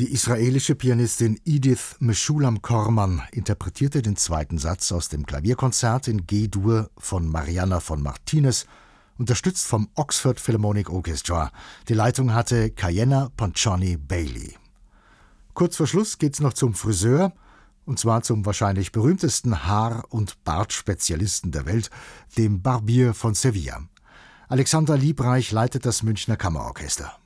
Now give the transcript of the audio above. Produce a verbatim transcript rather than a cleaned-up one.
Die israelische Pianistin Edith Meshulam Korman interpretierte den zweiten Satz aus dem Klavierkonzert in G-Dur von Marianna von Martinez, unterstützt vom Oxford Philharmonic Orchestra. Die Leitung hatte Kayenna Ponchoni Bailey. Kurz vor Schluss geht's noch zum Friseur, und zwar zum wahrscheinlich berühmtesten Haar- und Bartspezialisten der Welt, dem Barbier von Sevilla. Alexander Liebreich leitet das Münchner Kammerorchester.